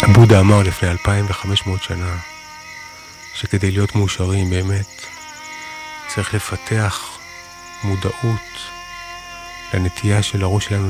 בודה אמר לפני 2500 שנה שכדי להיות מאושרים באמת צריך לפתח מודעות לנטייה של הראש שלנו